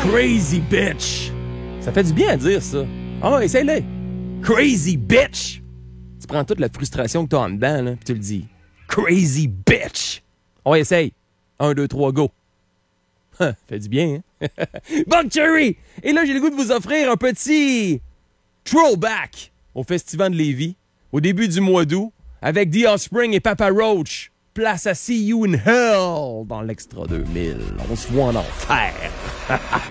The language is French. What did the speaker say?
Crazy bitch. Ça fait du bien à dire, ça. Ah, essaye-le. Crazy bitch. Tu prends toute la frustration que t'as en dedans, là, pis tu le dis. Crazy bitch. On essaye. 1, 2, 3, go. Fait du bien, hein? Bon, Cherry! Et là, j'ai le goût de vous offrir un petit throwback au Festival de Lévis, au début du mois d'août, avec The Offspring et Papa Roach. Place à See You in Hell dans l'Extra 2000. On se voit en enfer.